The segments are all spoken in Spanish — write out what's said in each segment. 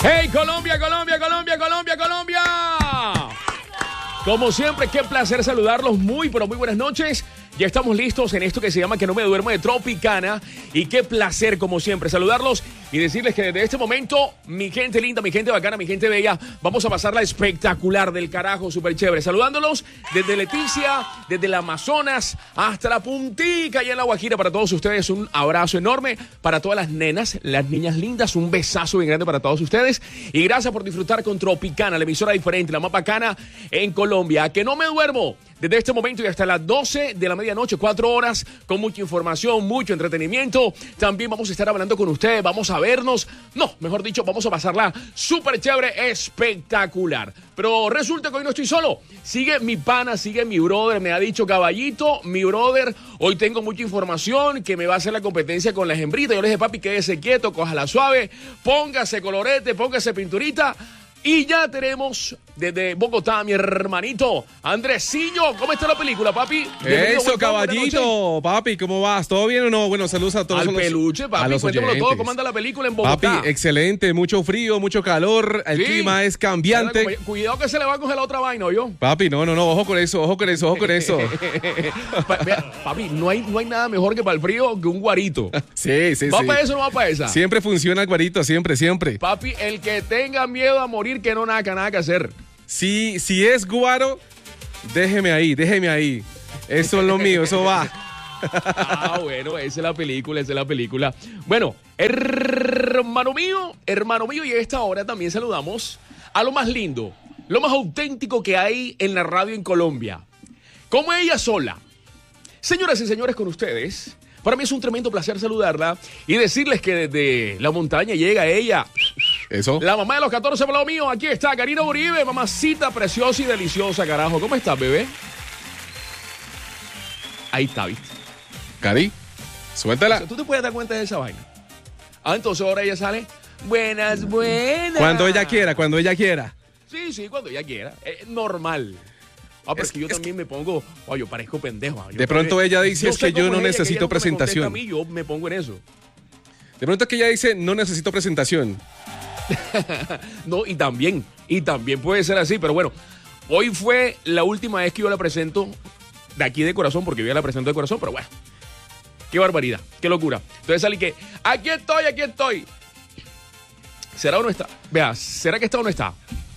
¡Hey, Colombia, Colombia, Colombia, Colombia, Colombia! Como siempre, qué placer saludarlos. Muy, pero muy buenas noches. Ya estamos listos en esto que se llama Que no me duermo de Tropicana. Y qué placer, como siempre, saludarlos y decirles que desde este momento, mi gente linda, mi gente bacana, mi gente bella, vamos a pasarla espectacular del carajo, súper chévere. Saludándolos desde Leticia, desde el Amazonas, hasta la puntica allá en La Guajira. Para todos ustedes, un abrazo enorme. Para todas las nenas, las niñas lindas, un besazo bien grande para todos ustedes. Y gracias por disfrutar con Tropicana, la emisora diferente, la más bacana en Colombia. Que no me duermo desde este momento y hasta las 12 de la medianoche, 4 horas, con mucha información, mucho entretenimiento. También vamos a estar hablando con ustedes, vamos a vernos. No, mejor dicho, vamos a pasarla súper chévere, espectacular. Pero resulta que hoy no estoy solo. Sigue mi pana, sigue mi brother. Me ha dicho Caballito, mi brother, hoy tengo mucha información que me va a hacer la competencia con las hembritas. Yo le dije, papi, quédese quieto, cójala suave, póngase colorete, póngase pinturita. Y ya tenemos desde Bogotá, mi hermanito, Andresillo. ¿Cómo está la película, papi? Eso, Caballito. Papi, ¿cómo vas? ¿Todo bien o no? Bueno, saludos a todos. Al peluche, papi, cuéntamelo todo. ¿Cómo anda la película en Bogotá? Papi, excelente. Mucho frío, mucho calor. El clima es cambiante. Cuidado que se le va a coger la otra vaina, ¿oyó? Papi, no. Ojo con eso, ojo con eso. Papi, no hay nada mejor que para el frío que un guarito. Sí. ¿Va para eso o no va para esa? Siempre funciona el guarito, siempre. Papi, el que tenga miedo a morir, que no nada que hacer. Si es guaro, déjeme ahí. Eso es lo mío, eso va. Bueno, esa es la película. Bueno, hermano mío, y a esta hora también saludamos a lo más lindo, lo más auténtico que hay en la radio en Colombia. Como ella sola. Señoras y señores, con ustedes, para mí es un tremendo placer saludarla y decirles que desde la montaña llega ella. Eso. La mamá de los 14 por lo mío, aquí está, Karina Uribe, mamacita preciosa y deliciosa, carajo. ¿Cómo estás, bebé? Ahí está, ¿viste? Cari, suéltala. O sea, ¿tú te puedes dar cuenta de esa vaina? Entonces ahora ella sale, buenas. Cuando ella quiera. Sí, cuando ella quiera. Es normal. Pero es que yo también me pongo, yo parezco pendejo. De pronto ella dice, es que yo no necesito presentación. A mí, yo me pongo en eso. De pronto es que ella dice, no necesito presentación. No, y también puede ser así, pero bueno, hoy fue la última vez que yo la presento de aquí de corazón, porque yo ya la presento de corazón, pero bueno, qué barbaridad, qué locura. Entonces salí que, aquí estoy. ¿Será o no está? Vea, ¿será que está o no está?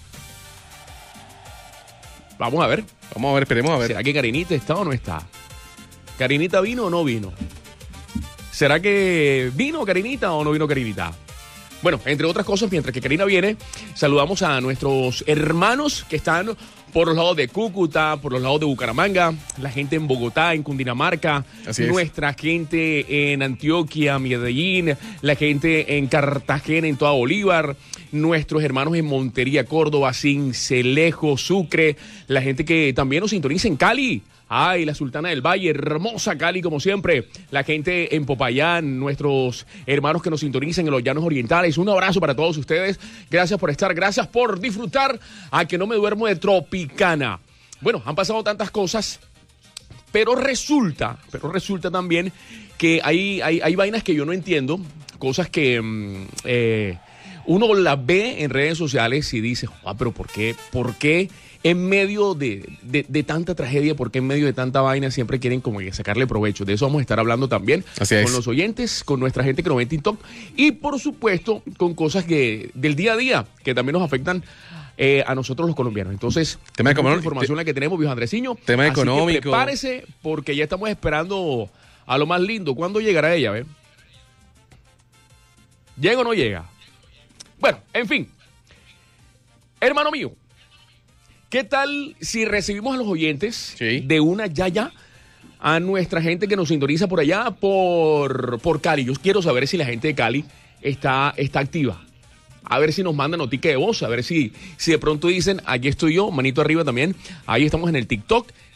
Vamos a ver, esperemos a ver. ¿Será que Karinita está o no está? ¿Karinita vino o no vino? ¿Será que vino Karinita o no vino Karinita? Bueno, entre otras cosas, mientras que Karina viene, saludamos a nuestros hermanos que están por los lados de Cúcuta, por los lados de Bucaramanga, la gente en Bogotá, en Cundinamarca, nuestra gente en Antioquia, Medellín, la gente en Cartagena, en toda Bolívar, nuestros hermanos en Montería, Córdoba, Sincelejo, Sucre, la gente que también nos sintoniza en Cali. Ay, la Sultana del Valle, hermosa Cali como siempre. La gente en Popayán, nuestros hermanos que nos sintonizan en los Llanos Orientales. Un abrazo para todos ustedes. Gracias por estar, gracias por disfrutar a Que no me duermo de Tropicana. Bueno, han pasado tantas cosas, pero resulta también que hay vainas que yo no entiendo, cosas que uno las ve en redes sociales y dice, pero ¿por qué? En medio de tanta tragedia, porque en medio de tanta vaina siempre quieren como que sacarle provecho. De eso vamos a estar hablando también con los oyentes, con nuestra gente que nos ve en TikTok y por supuesto con cosas del día a día que también nos afectan a nosotros los colombianos. Entonces, tema económico, información la que tenemos, viejo Andresiño. Tema así económico. Que prepárese porque ya estamos esperando a lo más lindo. ¿Cuándo llegará ella, ve? ¿Llega o no llega? Bueno, en fin. Hermano mío, ¿qué tal si recibimos a los oyentes de una ya a nuestra gente que nos sintoniza por allá por Cali? Yo quiero saber si la gente de Cali está activa. A ver si nos mandan notica de voz, a ver si de pronto dicen, aquí estoy yo, manito arriba también. Ahí estamos en el TikTok.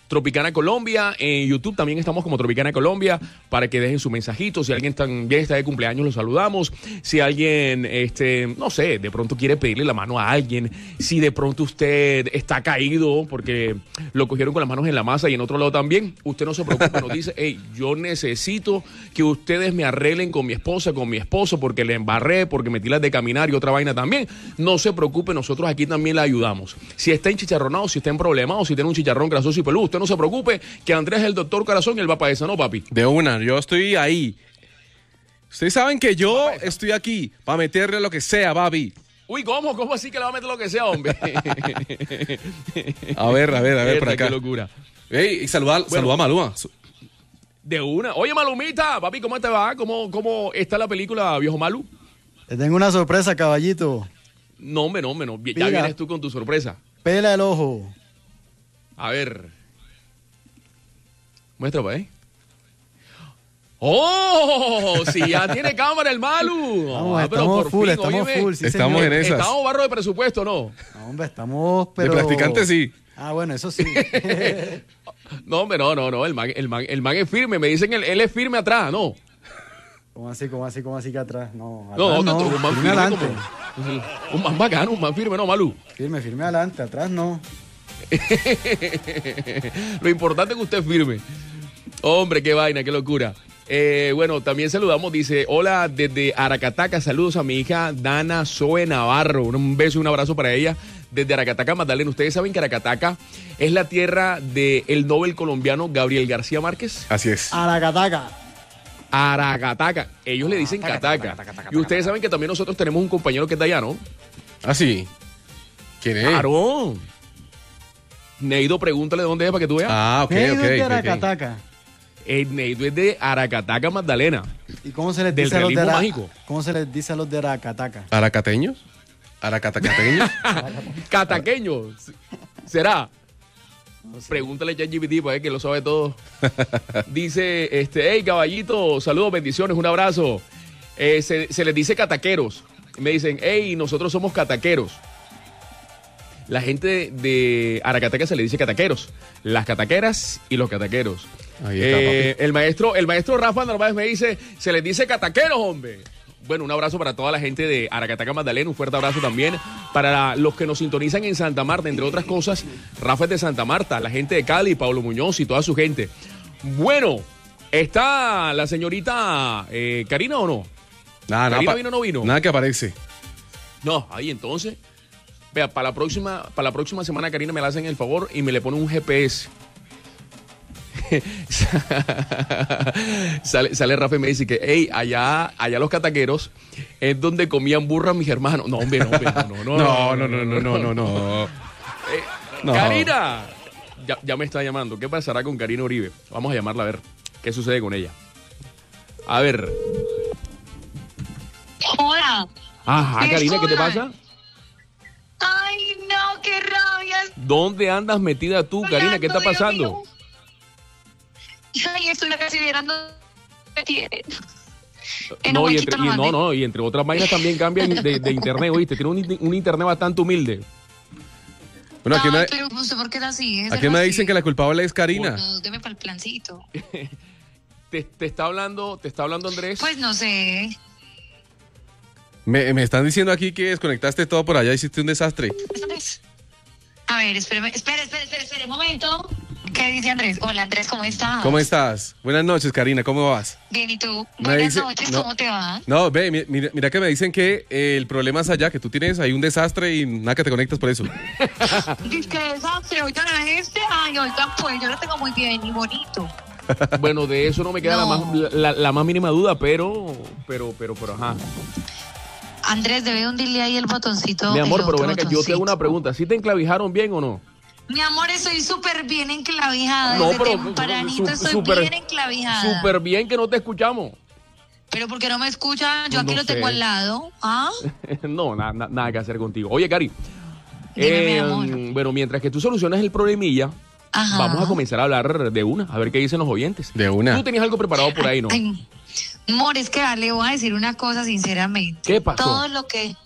Tropicana Colombia. En YouTube también estamos como Tropicana Colombia para que dejen su mensajito. Si alguien también está de cumpleaños, lo saludamos. Si alguien, no sé, de pronto quiere pedirle la mano a alguien. Si de pronto usted está caído porque lo cogieron con las manos en la masa y en otro lado también, usted no se preocupe, nos dice, hey, yo necesito que ustedes me arreglen con mi esposa, con mi esposo, porque le embarré, porque metí las de caminar y otra vaina también. No se preocupe, nosotros aquí también le ayudamos. Si está enchicharronado, si está en problemado, si tiene un chicharrón grasoso y peludo, usted no se preocupe, que Andrés es el doctor corazón y él va para esa, ¿no, papi? De una, yo estoy ahí. Ustedes saben que yo estoy aquí para meterle lo que sea, papi. Uy, ¿cómo? ¿Cómo así que le va a meter lo que sea, hombre? A ver, por acá. Qué locura. Ey, y saluda a Maluma. De una. Oye, Malumita, papi, ¿cómo te va? ¿Cómo está la película, viejo Malu? Te tengo una sorpresa, caballito. No, hombre, no. Ya Mira, vienes tú con tu sorpresa. Pela el ojo. A ver. Muestra, pa' ahí. ¡Oh! Si ya tiene cámara el Malu. Vamos, estamos full, sí, estamos señor. en esas. Estamos barro de presupuesto, ¿no? No, hombre, estamos, pero... De practicante, sí. Ah, bueno, eso sí. No, hombre, no. El man es firme. Me dicen él es firme atrás, ¿no? ¿Cómo así que atrás? No, No, atrás un man firme firme adelante. un man bacano, un man firme, ¿no, Malu? Firme adelante, atrás no. Lo importante es que usted es firme. Hombre, qué vaina, qué locura. Bueno, también saludamos, dice, hola desde Aracataca, saludos a mi hija Dana Zoe Navarro, un beso y un abrazo para ella desde Aracataca, Magdalena. Ustedes saben que Aracataca es la tierra del Nobel colombiano Gabriel García Márquez. Así es. Aracataca. Ellos le dicen Cataca. Y ustedes saben que también nosotros tenemos un compañero que es de allá, ¿no? Ah, sí. ¿Quién es? Claro. Neido, pregúntale de dónde es para que tú veas. Ah, ok. de Aracataca. Neido es de Aracataca, Magdalena. ¿Y cómo se les Del dice a los de realismo mágico. ¿Cómo se les dice a los de Aracataca? ¿Aracateños? ¿Aracatacateños? Cataqueños. ¿Será? No sé. Pregúntale a ChatGPT para ver que lo sabe todo. Dice, hey, caballito, saludos, bendiciones, un abrazo. Se les dice cataqueros. Me dicen, hey, nosotros somos cataqueros. La gente de Aracataca se le dice cataqueros. Las cataqueras y los cataqueros. Ahí está, papi. El maestro Rafa Narváez me dice, se les dice cataqueros, hombre. Bueno, un abrazo para toda la gente de Aracataca, Magdalena. Un fuerte abrazo también para los que nos sintonizan en Santa Marta, entre otras cosas. Rafa es de Santa Marta, la gente de Cali, Pablo Muñoz y toda su gente. Bueno, ¿está la señorita Karina o no? ¿Karina vino o no vino? Nada que aparece. No, ahí entonces. Vea, para la próxima semana Karina me la hacen el favor y me le pone un GPS. sale Rafa y me dice que, hey, allá los cataqueros es donde comían burras mis hermanos. No, hombre, no. No. Karina, ya me está llamando. ¿Qué pasará con Karina Uribe? Vamos a llamarla a ver qué sucede con ella. A ver. Hola. Ajá, Karina, ¿qué te pasa? Ay, no, qué rabia. ¿Dónde andas metida tú, Karina? ¿Qué está pasando? Ay, estoy casi mirando. Y entre otras vainas también cambian de internet, ¿oíste? Tiene un internet bastante humilde. Bueno, aquí pero usted, ¿por qué era así? Aquí me dicen que la culpable es Karina. No, deme para el plancito. ¿Te está hablando Andrés? Pues no sé. Me están diciendo aquí que desconectaste todo por allá, hiciste un desastre. A ver, espere, un momento. ¿Qué dice Andrés? Hola, Andrés, ¿cómo estás? ¿Cómo estás? Buenas noches, Karina, ¿cómo vas? Bien, ¿y tú? Buenas noches, ¿cómo te va? No, ve, mira que me dicen que el problema es allá, que tú tienes ahí un desastre y nada que te conectas por eso. Dice que desastre, ahorita no es ay, ahorita pues, yo lo tengo muy bien y bonito. Bueno, de eso no me queda la más mínima duda, pero ajá. Andrés, debe hundirle ahí el botoncito. Mi amor, pero ven acá, yo te hago una pregunta. ¿Sí te enclavijaron bien o no? Mi amor, estoy súper bien enclavijada. No, desde pero tempranito estoy bien enclavijada. Súper bien que no te escuchamos. ¿Pero por qué no me escuchan? Yo aquí no lo tengo sé. al lado. ¿Ah? No, nada que hacer contigo. Oye, Cari. Dime, mi amor. Bueno, mientras que tú solucionas el problemilla, Ajá. vamos a comenzar a hablar de una, a ver qué dicen los oyentes. De una. Tú tenías algo preparado por ahí, ¿no? Ay, amor, es que le voy a decir una cosa sinceramente. ¿Qué pasó? Todo lo que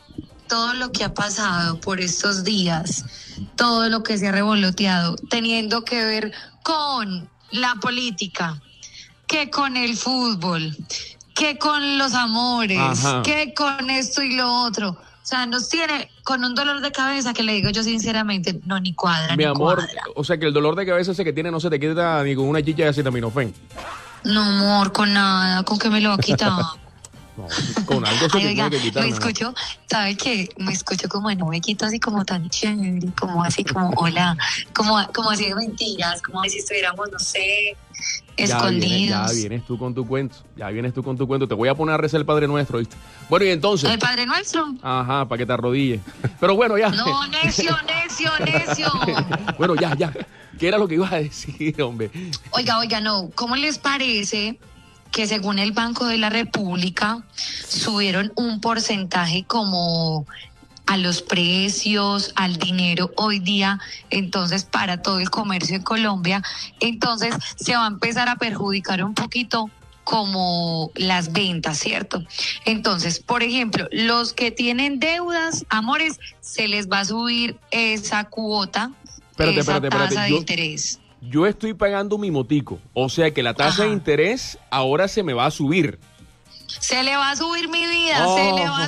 todo lo que ha pasado por estos días, todo lo que se ha revoloteado, teniendo que ver con la política, que con el fútbol, que con los amores, Ajá. que con esto y lo otro. O sea, nos tiene con un dolor de cabeza que le digo yo sinceramente, no, ni cuadra, Mi ni amor, cuadra. o sea que el dolor de cabeza ese que tiene no se te quita ni con una chicha de acetaminofén. No, amor, con nada, con que me lo va a quitar. No, con algo se Ay, te oiga, tiene que quitar. me mi amor. escucho, ¿sabe qué? Me escucho como en un huequito así como tan chévere, como así como hola, como así de mentiras, como si estuviéramos, no sé, escondidos. Ya vienes tú con tu cuento. Ya vienes tú con tu cuento. Te voy a poner a rezar el Padre Nuestro, ¿viste? Bueno, y entonces. El Padre Nuestro. Ajá, para que te arrodilles. Pero bueno, ya. No, necio, necio, necio. Bueno, ya. ¿Qué era lo que ibas a decir, hombre? Oiga, no, ¿cómo les parece que según el Banco de la República subieron un porcentaje como a los precios, al dinero hoy día, entonces para todo el comercio en Colombia, entonces se va a empezar a perjudicar un poquito como las ventas, ¿cierto? Entonces, por ejemplo, los que tienen deudas, amores, se les va a subir esa cuota, esa tasa de interés. Yo estoy pagando mi motico. O sea que la tasa Ajá. de interés ahora se me va a subir. Se le va a subir mi vida, Oh, se le va a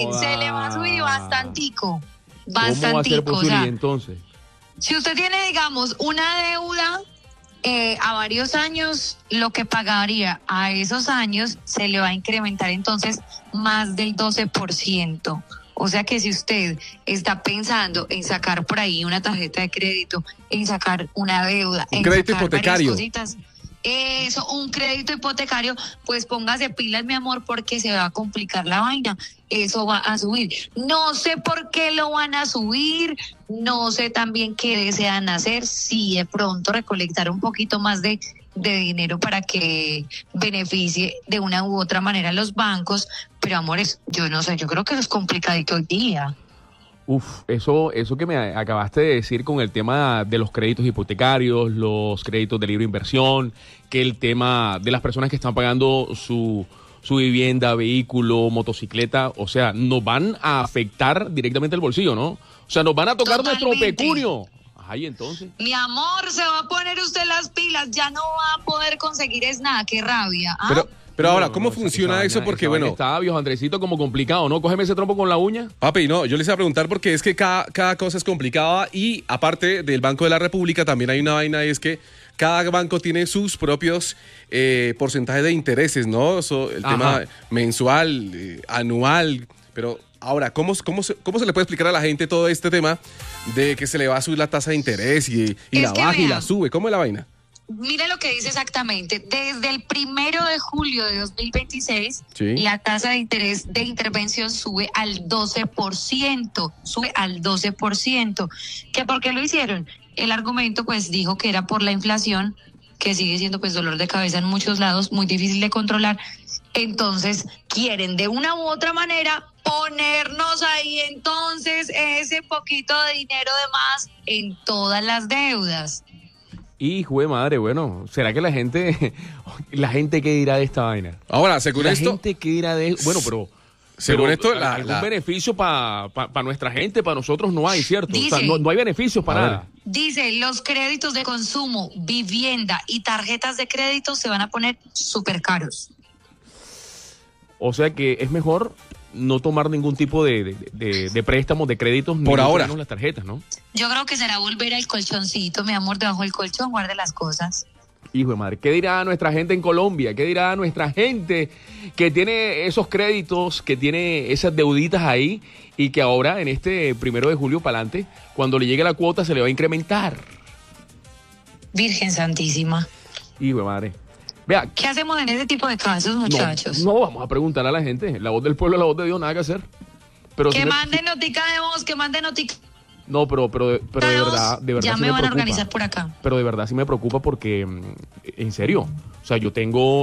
subir bastantico, ¿Cómo va a ser bastantico. O posible sea, entonces? si usted tiene, digamos, una deuda a varios años, lo que pagaría a esos años se le va a incrementar entonces más del 12%. O sea que si usted está pensando en sacar por ahí una tarjeta de crédito, en sacar una deuda, Un en crédito sacar hipotecario. varias cositas, eso, un crédito hipotecario, pues póngase pilas, mi amor, porque se va a complicar la vaina. Eso va a subir. No sé por qué lo van a subir, no sé también qué desean hacer, si de pronto recolectar un poquito más de dinero para que beneficie de una u otra manera a los bancos, pero amores, yo no sé, yo creo que eso es complicadito hoy día. Uf, eso que me acabaste de decir con el tema de los créditos hipotecarios, los créditos de libre inversión, que el tema de las personas que están pagando su vivienda, vehículo, motocicleta, o sea, nos van a afectar directamente el bolsillo, ¿no? O sea, nos van a tocar nuestro Totalmente. pecunio. Ay, entonces. Mi amor, se va a poner usted las pilas, ya no va a poder conseguir es nada, qué rabia. ¿Ah? Pero ahora, No, ¿cómo esa funciona vaina- eso? Porque, esa vaina bueno, está, viejo Andresito, como complicado, ¿no? Cógeme ese trompo con la uña. papi, no, yo les iba a preguntar porque es que cada cosa es complicada y aparte del Banco de la República también hay una vaina y es que cada banco tiene sus propios porcentajes de intereses, ¿no? El Ajá. tema mensual, anual, pero ahora, ¿cómo se le puede explicar a la gente todo este tema de que se le va a subir la tasa de interés y Es la que baja y vea. la sube? ¿Cómo es la vaina? Mire lo que dice exactamente. Desde el 1 de julio de 2026, Sí. la tasa de interés de intervención sube al 12%. Sube al 12%. ¿Qué por qué lo hicieron? El argumento, pues, dijo que era por la inflación, que sigue siendo, pues, dolor de cabeza en muchos lados, muy difícil de controlar. Entonces, quieren de una u otra manera ponernos ahí entonces ese poquito de dinero de más en todas las deudas. Hijo de madre, bueno, ¿será que la gente qué dirá de esta vaina? Ahora, según La esto, gente qué dirá de... Bueno, según pero esto, algún beneficio para nuestra gente, para nosotros no hay, ¿cierto? O sea, Dice- no hay beneficios para A ver. nada. Dice, los créditos de consumo, vivienda y tarjetas de crédito se van a poner súper caros. O sea que es mejor no tomar ningún tipo de préstamos, de créditos, ni Por mucho ahora. menos las tarjetas, ¿no? Yo creo que será volver al colchoncito, mi amor, debajo del colchón, guarde las cosas. Hijo de madre, ¿qué dirá nuestra gente en Colombia? ¿Qué dirá nuestra gente que tiene esos créditos, que tiene esas deuditas ahí y que ahora en este 1 de julio para adelante, cuando le llegue la cuota se le va a incrementar? Virgen Santísima. Hijo de madre. Vea, ¿Qué hacemos en ese tipo de casos, muchachos? no vamos a preguntar a la gente. La voz del pueblo, la voz de Dios, nada que hacer. Pero Que sí me- manden notica de voz, que manden notica No, pero de verdad ya sí me van a preocupa. organizar por acá. Pero de verdad sí me preocupa porque, en serio, o sea, yo tengo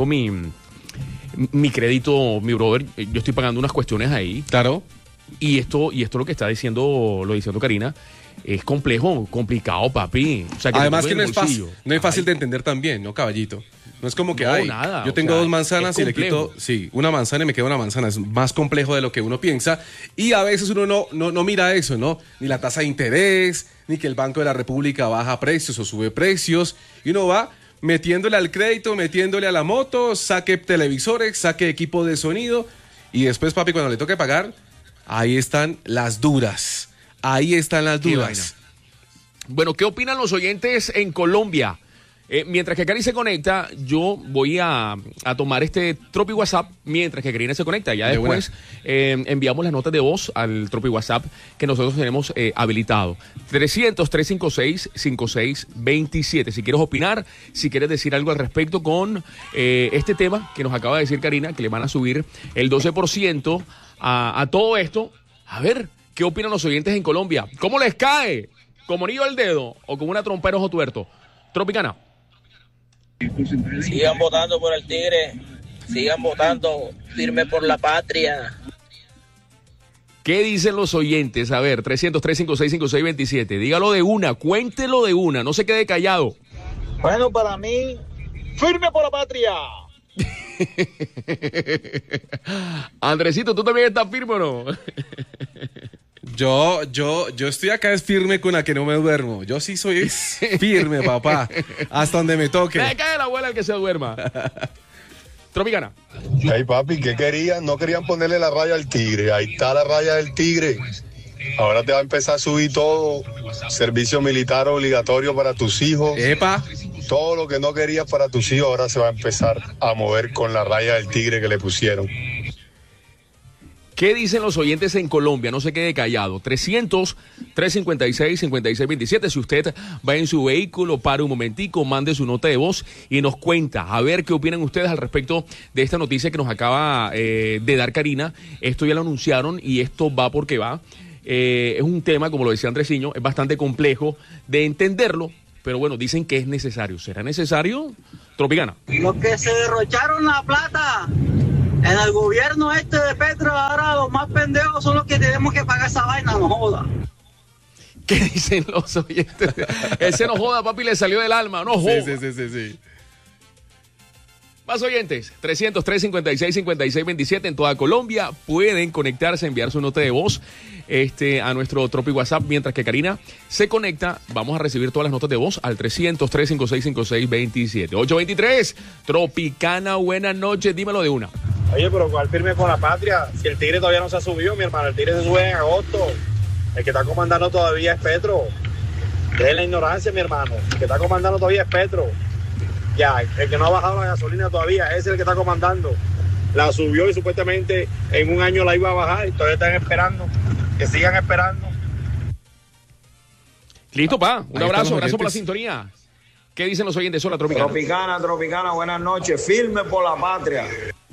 mi crédito, mi brother, yo estoy pagando unas cuestiones ahí claro, y esto lo que está diciendo Karina, es complejo, complicado, papi. O sea, Además te que pongan no el es fácil, bolsillo. no es fácil Ay, de entender también, ¿no, caballito? No es como que, No, ay, nada, yo o tengo sea, 2 manzanas es y le complejo. quito, sí, una manzana y me queda una manzana. Es más complejo de lo que uno piensa. Y a veces uno no mira eso, ¿no? Ni la tasa de interés, ni que el Banco de la República baja precios o sube precios. Y uno va metiéndole al crédito, metiéndole a la moto, saque televisores, saque equipo de sonido. Y después, papi, cuando le toque pagar, ahí están las duras. Ahí están las Qué duras. Bueno, ¿qué opinan los oyentes en Colombia? Mientras que Cari se conecta, yo voy a tomar este Tropi WhatsApp mientras que Karina se conecta. Ya De después enviamos las notas de voz al Tropi WhatsApp que nosotros tenemos habilitado. 300-356-5627. Si quieres opinar, si quieres decir algo al respecto con este tema que nos acaba de decir Karina, que le van a subir el 12% a todo esto. A ver, ¿qué opinan los oyentes en Colombia? ¿Cómo les cae? ¿Como anillo al dedo o como una trompa de ojo tuerto? Tropicana. Sigan votando por el Tigre, sigan votando firme por la patria. ¿Qué dicen los oyentes? A ver, 300-356-5627. Dígalo de una, cuéntelo de una, no se quede callado. Bueno, para mí, firme por la patria. Andresito, ¿tú también estás firme o no? Yo estoy acá es firme con la que no me duermo. Yo sí soy firme, papá. Hasta donde me toque. Le cae la abuela al que se duerma. Tropicana. Hey papi, ¿qué querían? No querían ponerle la raya al tigre. Ahí está la raya del tigre. Ahora te va a empezar a subir todo. Servicio militar obligatorio para tus hijos. Epa. Todo lo que no querías para tus hijos ahora se va a empezar a mover con la raya del tigre que le pusieron. ¿Qué dicen los oyentes en Colombia? No se quede callado. 300-356-5627. Si usted va en su vehículo, pare un momentico, mande su nota de voz y nos cuenta. A ver qué opinan ustedes al respecto de esta noticia que nos acaba de dar Karina. Esto ya lo anunciaron y esto va porque va. Es un tema, como lo decía Andresiño, es bastante complejo de entenderlo, pero bueno, dicen que es necesario. ¿Será necesario? Tropicana. Los que se derrocharon la plata en el gobierno este de Petro, ahora los más pendejos son los que tenemos que pagar esa vaina, no joda. ¿Qué dicen los oyentes? Ese no joda, papi, le salió del alma, no joda. Sí. Más oyentes, 300-356-5627 en toda Colombia. Pueden conectarse, enviar su nota de voz a nuestro Tropi WhatsApp. Mientras que Karina se conecta, vamos a recibir todas las notas de voz al 300-356-5627. 823, Tropicana, buenas noches, dímelo de una. Oye, pero ¿cuál firme con la patria? Si el Tigre todavía no se ha subido, mi hermano, el Tigre se sube en agosto. El que está comandando todavía es Petro. Es la ignorancia, mi hermano. El que está comandando todavía es Petro. Ya, el que no ha bajado la gasolina todavía, ese es el que está comandando. La subió y supuestamente en un año la iba a bajar y todavía están esperando. Que sigan esperando. Listo, pa. Un Ahí abrazo, están los gracias por la oyentes. sintonía. ¿Qué dicen los oyentes? Hola, Tropicana. Tropicana, buenas noches, firme por la patria.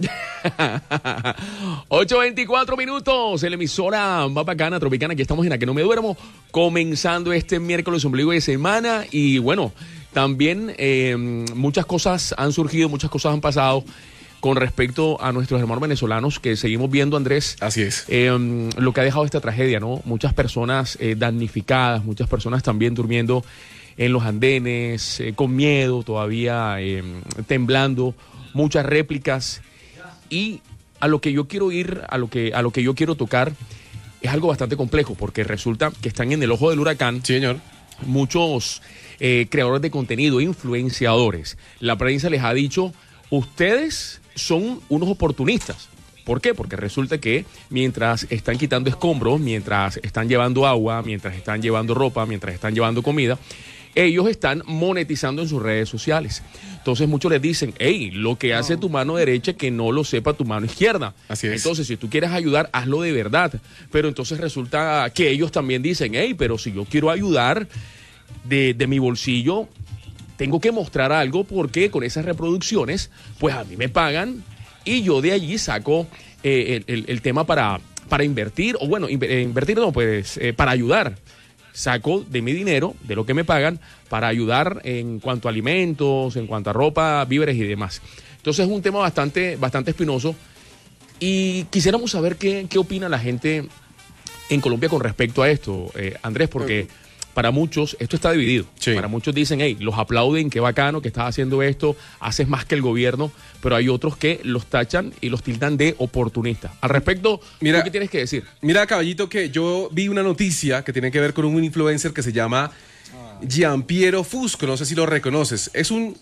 8:24 minutos, en la emisora más bacana, Tropicana, aquí estamos en La Que No Me Duermo, comenzando este miércoles ombligo de semana y bueno, también muchas cosas han surgido, muchas cosas han pasado con respecto a nuestros hermanos venezolanos que seguimos viendo, Andrés. Así es. Lo que ha dejado esta tragedia, ¿no? Muchas personas damnificadas, muchas personas también durmiendo en los andenes, con miedo, todavía temblando, muchas réplicas. Y a lo que yo quiero ir, a lo que yo quiero tocar, es algo bastante complejo, porque resulta que están en el ojo del huracán. Sí, señor. Muchos creadores de contenido, influenciadores. La prensa les ha dicho, ustedes son unos oportunistas. ¿Por qué? Porque resulta que mientras están quitando escombros, mientras están llevando agua, mientras están llevando ropa, mientras están llevando comida, ellos están monetizando en sus redes sociales. Entonces muchos les dicen, hey, lo que hace tu mano derecha que no lo sepa tu mano izquierda. Así es. Entonces, si tú quieres ayudar, hazlo de verdad. Pero entonces resulta que ellos también dicen, hey, pero si yo quiero ayudar de mi bolsillo, tengo que mostrar algo porque con esas reproducciones, pues a mí me pagan y yo de allí saco el tema para invertir, o bueno, invertir no, pues para ayudar. Saco de mi dinero, de lo que me pagan, para ayudar en cuanto a alimentos, en cuanto a ropa, víveres y demás. Entonces es un tema bastante espinoso y quisiéramos saber qué opina la gente en Colombia con respecto a esto, Andrés, porque para muchos esto está dividido. Sí. Para muchos dicen, hey, los aplauden, qué bacano que estás haciendo esto, haces más que el gobierno, pero hay otros que los tachan y los tildan de oportunistas. Al respecto, Mira, ¿tú qué tienes que decir? Mira, caballito, que yo vi una noticia que tiene que ver con un influencer que se llama Gianpiero Fusco, no sé si lo reconoces. Es un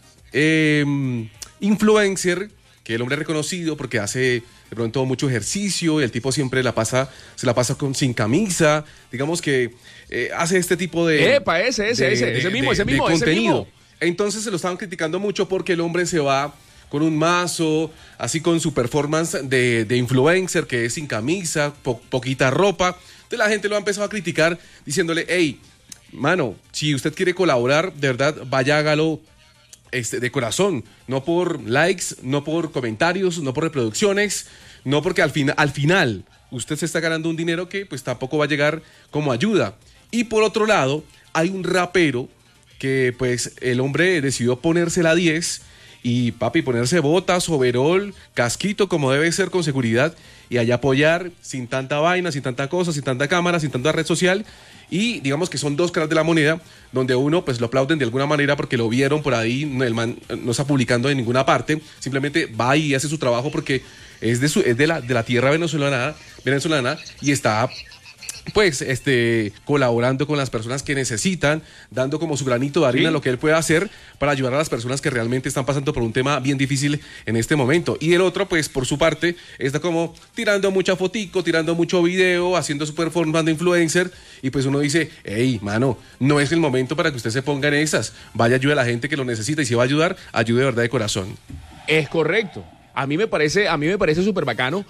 influencer que el hombre es reconocido porque hace de pronto mucho ejercicio y el tipo siempre se la pasa sin camisa, digamos que hace este tipo de... Epa, ese mismo. contenido. Entonces se lo estaban criticando mucho porque el hombre se va con un mazo, así con su performance de influencer, que es sin camisa, poquita ropa. Entonces la gente lo ha empezado a criticar diciéndole, hey, mano, si usted quiere colaborar, de verdad, vaya, hágalo de corazón, no por likes, no por comentarios, no por reproducciones, no porque al final usted se está ganando un dinero que pues tampoco va a llegar como ayuda. Y por otro lado, hay un rapero que pues el hombre decidió ponerse la 10 y papi, ponerse botas, overol, casquito como debe ser con seguridad y allá apoyar sin tanta vaina, sin tanta cosa, sin tanta cámara, sin tanta red social. Y digamos que son dos caras de la moneda donde uno pues lo aplauden de alguna manera porque lo vieron por ahí, el man no está publicando en ninguna parte, simplemente va y hace su trabajo porque es de la tierra venezolana y está pues colaborando con las personas que necesitan, dando como su granito de arena lo que él puede hacer para ayudar a las personas que realmente están pasando por un tema bien difícil en este momento. Y el otro, pues por su parte, está como tirando mucha fotico, tirando mucho video, haciendo su performance de influencer, y pues uno dice, hey, mano, no es el momento para que usted se ponga en esas, vaya, ayude a la gente que lo necesita, y si va a ayudar, ayude de verdad de corazón. Es correcto. A mí me parece súper bacano.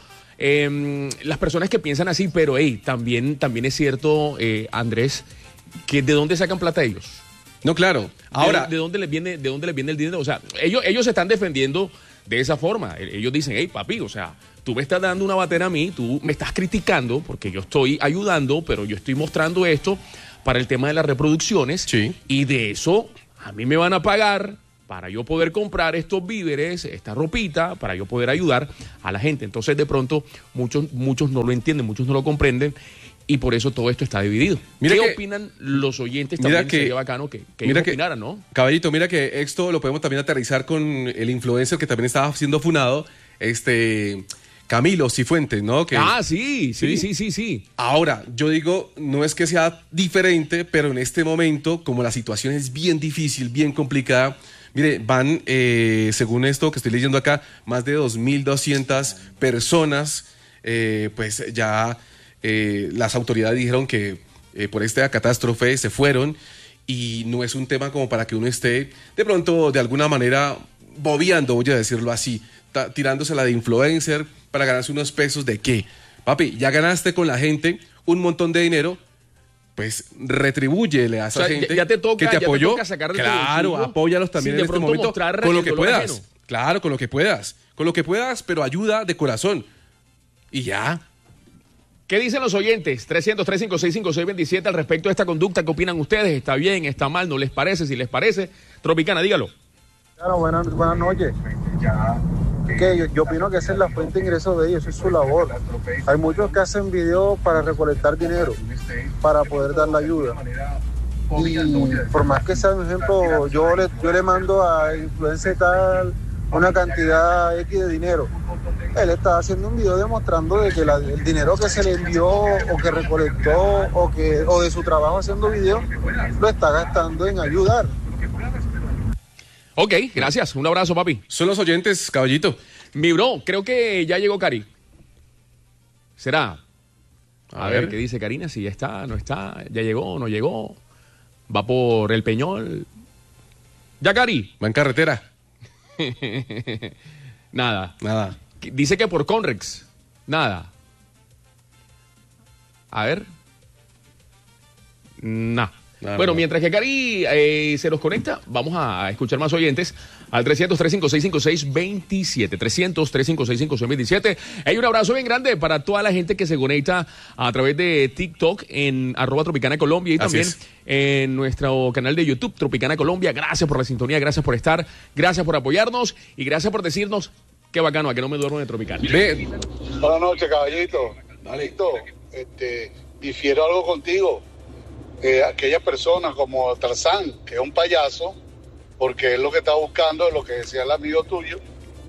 Las personas que piensan así, pero también es cierto, Andrés, que ¿de dónde sacan plata ellos? No, claro. Ahora, ¿De dónde les viene el dinero? O sea, ellos se están defendiendo de esa forma. Ellos dicen, hey, papi, o sea, tú me estás dando una batera a mí, tú me estás criticando porque yo estoy ayudando, pero yo estoy mostrando esto para el tema de las reproducciones. Sí. Y de eso a mí me van a pagar para yo poder comprar estos víveres, esta ropita, para yo poder ayudar a la gente. Entonces, de pronto, muchos no lo entienden, muchos no lo comprenden, y por eso todo esto está dividido. ¿Qué opinan los oyentes? También sería bacano que ellos opinaran, ¿no? Caballito, mira que esto lo podemos también aterrizar con el influencer que también estaba siendo funado, Camilo Cifuentes, ¿no? Sí. Ahora, yo digo, no es que sea diferente, pero en este momento, como la situación es bien difícil, bien complicada, mire, van, según esto que estoy leyendo acá, más de 2.200 personas, pues ya las autoridades dijeron que por esta catástrofe se fueron, y no es un tema como para que uno esté de pronto de alguna manera bobeando, voy a decirlo así, tirándosela de influencer para ganarse unos pesos. ¿De qué? Papi, ya ganaste con la gente un montón de dinero, pues retribúyele a esa gente ya te toca, que te apoyó. Claro, apóyalos también en este momento con lo que puedas. Ajeno. Claro, con lo que puedas, pero ayuda de corazón. Y ya. ¿Qué dicen los oyentes? 300-356-5627 al respecto de esta conducta. ¿Qué opinan ustedes? ¿Está bien? ¿Está mal? ¿No les parece? Si les parece, Tropicana, dígalo. Claro, buenas noches. Que yo opino que esa es la fuente de ingresos de ellos, esa es su labor. Hay muchos que hacen videos para recolectar dinero, para poder dar la ayuda. Y por más que sea, por ejemplo, yo le mando a influencer tal una cantidad X de dinero. Él está haciendo un video demostrando de que el dinero que se le envió o que recolectó o de su trabajo haciendo videos lo está gastando en ayudar. Ok, gracias. Un abrazo, papi. Son los oyentes, caballito. Mi bro, creo que ya llegó Cari. ¿Será? A ver qué dice Karina, si ya está, no está, ya llegó, no llegó. Va por el Peñol. ¿Ya, Cari? Va en carretera. Nada. Nada. Dice que por Conrex. Nada. A ver. Nah. Bueno, mientras que Cari se nos conecta, vamos a escuchar más oyentes al 300-356-5627. 300-356-5627. Hay un abrazo bien grande para toda la gente que se conecta a través de TikTok en @Tropicana Colombia y también en nuestro canal de YouTube, Tropicana Colombia. Gracias por la sintonía, gracias por estar, gracias por apoyarnos y gracias por decirnos qué bacano, a que no me duermo de Tropicana. Buenas noches, caballito. Listo. Difiero algo contigo. aquellas personas como Tarzán, que es un payaso, porque él lo que está buscando es lo que decía el amigo tuyo,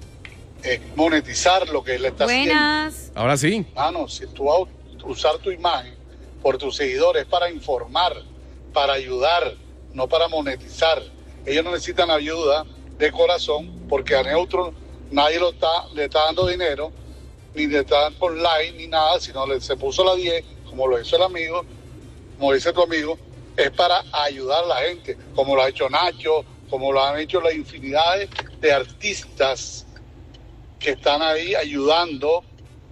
es monetizar lo que él está Buenas. Ahora sí. haciendo. Si tú vas a usar tu imagen por tus seguidores para informar, para ayudar, no para monetizar. Ellos no necesitan ayuda de corazón porque a Neutro nadie le está dando dinero, ni le está dando por like, ni nada, sino se puso la 10, como lo hizo el amigo, como dice tu amigo, es para ayudar a la gente, como lo ha hecho Nacho, como lo han hecho las infinidades de artistas que están ahí ayudando,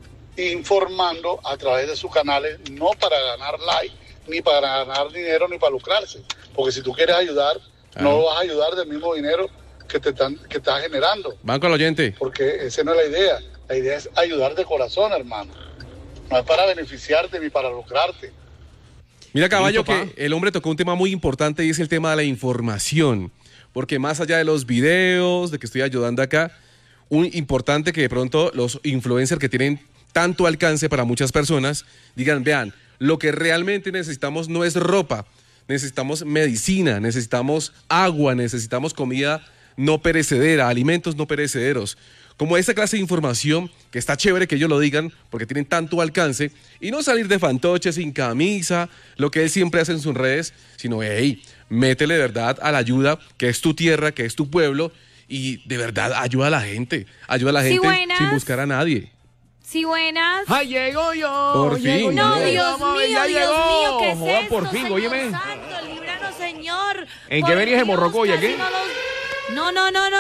informando a través de sus canales, no para ganar like, ni para ganar dinero, ni para lucrarse. Porque si tú quieres ayudar, no vas a ayudar del mismo dinero que estás generando. Van con el oyente. Porque esa no es la idea. La idea es ayudar de corazón, hermano. No es para beneficiarte ni para lucrarte. Mira, Caballo, Listo, que el hombre tocó un tema muy importante y es el tema de la información. Porque más allá de los videos, de que estoy ayudando acá, un importante que de pronto los influencers que tienen tanto alcance para muchas personas digan, vean, lo que realmente necesitamos no es ropa, necesitamos medicina, necesitamos agua, necesitamos comida no perecedera, alimentos no perecederos. Como esa clase de información que está chévere que ellos lo digan porque tienen tanto alcance y no salir de fantoche sin camisa, lo que él siempre hace en sus redes, sino, hey, métele de verdad a la ayuda, que es tu tierra, que es tu pueblo y de verdad ayuda a la gente Sí, buenas. sin buscar a nadie. Sí, buenas. ¡Ay, llego yo! Por llego fin. yo, No, Dios ya mío, llegó. Dios mío, ¿qué es Joda, esto, por fin, Señor óyeme. Santo, líbranos, Señor. ¿En Por qué venías de Dios, Morrocoya, casi qué? No.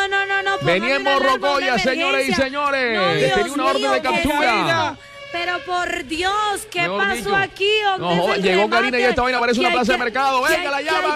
Venía en póngame una alarma, Morrocoya, una señores y emergencia. señores. No, Tenía Dios una orden mío, de ¿qué es captura. esto? Pero por Dios, ¿qué Mejor pasó dicho. aquí? No, joda, llegó Karina y esta vaina parece una plaza de mercado. Venga, la llama,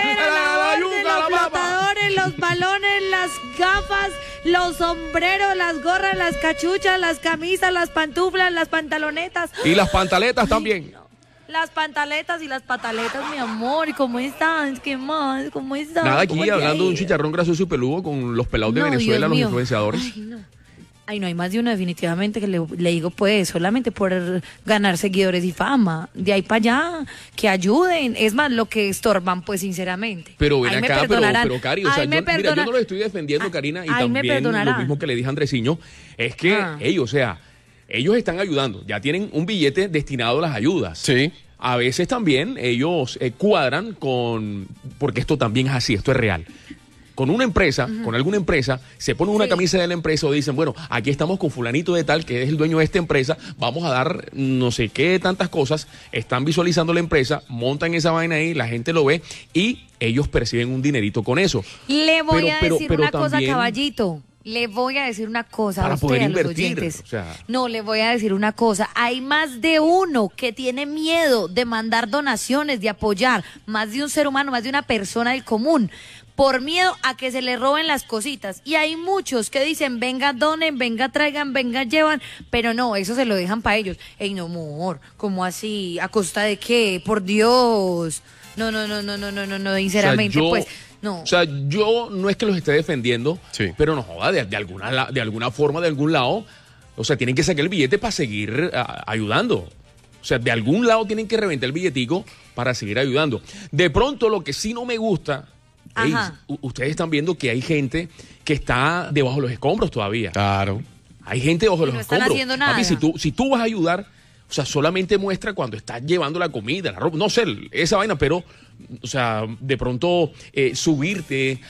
la yuca, la los papa. flotadores, los balones, las gafas, los sombreros, las gorras, las cachuchas, las camisas, las pantuflas, las pantalonetas. Y las pantaletas también. Las pantaletas y las pataletas, mi amor. ¿Cómo estás? ¿Qué más? ¿Cómo estás? Nada ¿Cómo aquí te ha hablando de un ido? chicharrón grasoso y peludo con los pelados de No, Venezuela, Dios los mío. influenciadores. Ay, no hay más de uno definitivamente que le digo, pues, solamente por ganar seguidores y fama. De ahí para allá, que ayuden. Es más, lo que estorban, pues, sinceramente. Pero ven Ahí me acá, perdonarán. pero Cari, o sea, Ahí me mira, yo perdona- no lo estoy defendiendo, Karina, y ahí me también lo perdonarán. mismo que le dije a Andresiño, es que ellos, o sea, ellos están ayudando, ya tienen un billete destinado a las ayudas. Sí. A veces también ellos cuadran con, porque esto también es así, esto es real. Con una empresa, con alguna empresa, se ponen una camisa de la empresa o dicen, bueno, aquí estamos con fulanito de tal, que es el dueño de esta empresa, vamos a dar no sé qué tantas cosas, están visualizando la empresa, montan esa vaina ahí, la gente lo ve y ellos perciben un dinerito con eso. Le voy Pero- a pero- decir pero una cosa, también- caballito. Le voy a decir una cosa Para a usted, poder a los invertir, oyentes. o sea. No, le voy a decir una cosa. Hay más de uno que tiene miedo de mandar donaciones, de apoyar. Más de un ser humano, más de una persona del común. Por miedo a que se le roben las cositas. Y hay muchos que dicen, venga, donen, venga, traigan, venga, llevan. Pero no, eso se lo dejan para ellos. Ey, no, amor, ¿cómo así? ¿A costa de qué? Por Dios. No, sinceramente, O sea, yo- pues, no. O sea, yo no es que los esté defendiendo, Sí. pero no joda, de alguna forma, de algún lado, o sea, tienen que sacar el billete para seguir ayudando. O sea, de algún lado tienen que reventar el billetico para seguir ayudando. De pronto, lo que sí no me gusta, ey, Ajá. ustedes están viendo que hay gente que está debajo de los escombros todavía. Claro. Hay gente debajo de Y no los están escombros. haciendo nada. Papi, si tú vas a ayudar, o sea, solamente muestra cuando estás llevando la comida, la ropa, no sé, esa vaina, pero, o sea, de pronto subirte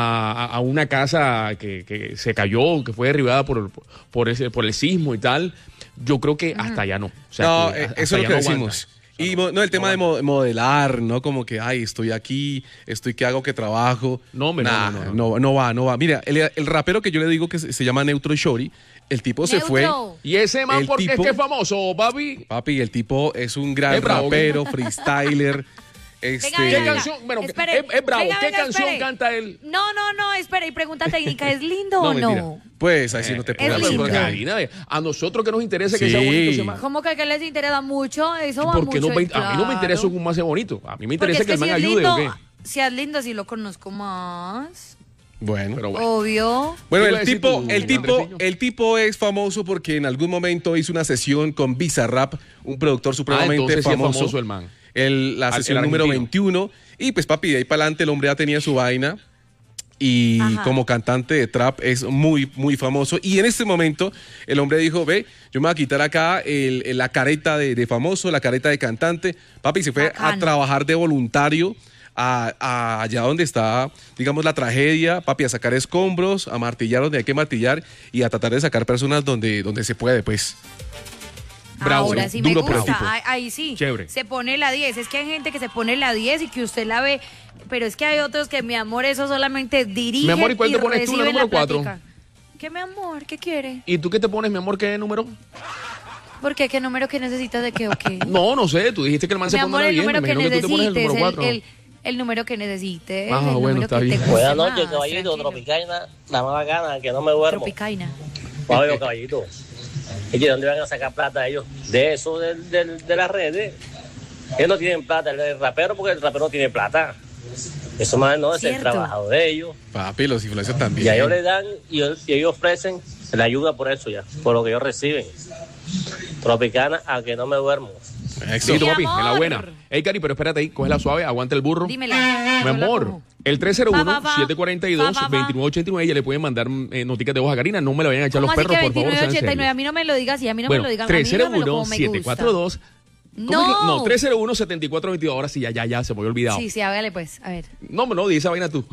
a una casa que se cayó, que fue derribada por el sismo y tal, yo creo que hasta allá no. O sea, No, que hasta eso es lo allá que no decimos. aguanta. Y no, el tema de modelar, ¿no? Como que, ay, estoy aquí, ¿qué hago, qué trabajo? No, hombre, Nah, no. no va. Mira, el rapero que yo le digo que se llama Neutro Shorty, el tipo se fue. Neutro. Y ese man, El porque es tipo- que es famoso, papi. Papi, el tipo es un gran Es bravo. rapero, freestyler. ¿Qué venga. canción? Bueno, Espere, es bravo. venga, ¿Qué venga, canción espere. canta él? No, espera, y pregunta técnica, ¿es lindo o mentira. no? Pues ahí sí no te Es puedo Pero, lindo. Karina, a nosotros que nos interesa que Sí. sea bonito ese man. ¿Cómo que les interesa mucho? Eso va Porque mucho. no, y a mí no me interesa claro. que un man sea bonito. A mí me Porque interesa es que el man si es ayude lindo, o qué. si es lindo, sí lo conozco más. Bueno. Pero bueno. Obvio. Bueno, ¿Qué iba a decir tú, el tipo es famoso porque en algún momento hizo una sesión con Bizarrap, un productor supremamente entonces sí es famoso. famoso el man. la sesión número argentino. 21. Y pues papi, de ahí para adelante el hombre ya tenía su vaina. Y como cantante de trap es muy, muy famoso. Y en este momento el hombre dijo, ve, yo me voy a quitar acá la careta de famoso, la careta de cantante. Papi, se fue a trabajar de voluntario a allá donde está, digamos, la tragedia, papi, a sacar escombros, a martillar donde hay que martillar y a tratar de sacar personas donde se puede, pues. Bravo, Ahora sí me duro por el gusta, tipo. ahí sí. Chévere. Se pone la 10. Es que hay gente que se pone la 10 y que usted la ve, pero es que hay otros que, mi amor, eso solamente dirige. Mi amor, ¿y cuál te pones tú, la reciben número 4? plática. ¿Qué, mi amor? ¿Qué quiere? ¿Y tú qué te pones, mi amor? ¿Qué número? ¿Por qué? ¿Qué número que necesitas de qué o qué? No sé, tú dijiste que el man se Mi pone amor, la el 10, me número que imagino que tú te pones el necesites, número 4. el número que necesites. Ah, el bueno, número está que bien. te guste Buenas noches, más, caballito. tranquilo. Tropicaina, la más bacana, que no me duermo. Tropicaina. Oye, caballito. ¿Y de dónde van a sacar plata ellos? De eso, de las redes. Ellos no tienen plata, el rapero, porque el rapero no tiene plata. Eso más no es el Cierto. trabajo de ellos. Papi, los influencers también. Y a ellos le dan y ellos ofrecen la ayuda por eso ya, por lo que ellos reciben. Tropicana, a que no me duermo. Éxito, Mi papi, amor. en la buena. Ey, Cari, pero espérate ahí, cógela suave, aguanta el burro. Dímela. Mi yo la amor, cojo. el Va, va, va. 301-742-2989, ya le pueden mandar noticas de voz a Karina. No me la vayan a echar los ¿Cómo así perros, que por favor, sean 29.89? serios. A mí no me lo digas así, a mí no Bueno, me lo digan. A mí dígamelo como me gusta. 301-742. No. 301-7422. Ahora sí, ya, se me había olvidado. Sí, hágale pues, a ver. No, di esa vaina tú.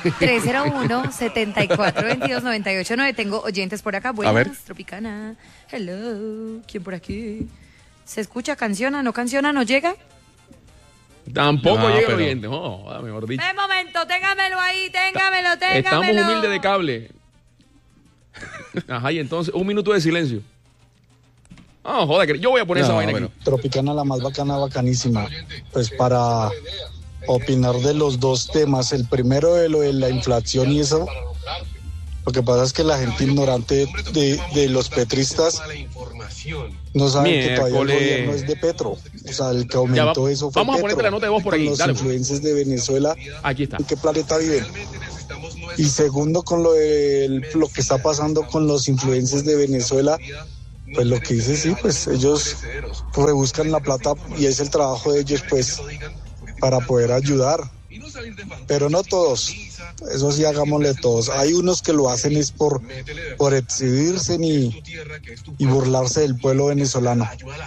301-7422-989. Tengo oyentes por acá. Buenas, ver. Tropicana. Hello. ¿Quién por aquí? ¿Se escucha? ¿Canciona? ¿No canciona? ¿No llega? Tampoco No, llega el pero- oyente. Mejor dicho. Un momento, téngamelo ahí, téngamelo. Estamos humildes de cable. Ajá, y entonces, un minuto de silencio. Ah, joda, que yo voy a poner esa No, vaina bueno. aquí. Tropicana, la más bacana, bacanísima. Pues para opinar de los dos temas. El primero de lo de la inflación y eso. Lo que pasa es que la gente ignorante de los petristas no saben que todavía el Miércoles. gobierno es de Petro. O sea, el que Ya aumentó va- eso fue vamos a Petro. ponerte la nota de voz por Con ahí, los dale. influencers de Venezuela. Aquí está. ¿En qué planeta viven? Y segundo, con lo que está pasando con los influencers de Venezuela, pues lo que dice, sí, pues ellos rebuscan la plata y es el trabajo de ellos, pues, para poder ayudar. Pero no todos, eso sí, hagámosle todos. Hay unos que lo hacen es por exhibirse y burlarse del pueblo venezolano.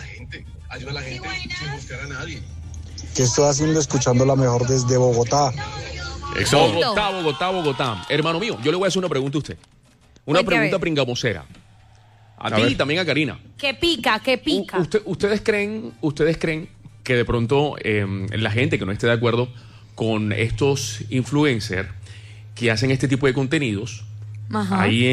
¿Qué estoy haciendo? Escuchando la mejor desde Bogotá. Eso. Bogotá. Hermano mío, yo le voy a hacer una pregunta a usted. Una Cuente, a pregunta ver. pringamosera. A ti ver. y también a Karina. Que pica, que pica. ¿Ustedes creen que de pronto la gente que no esté de acuerdo con estos influencers que hacen este tipo de contenidos, Ajá. ahí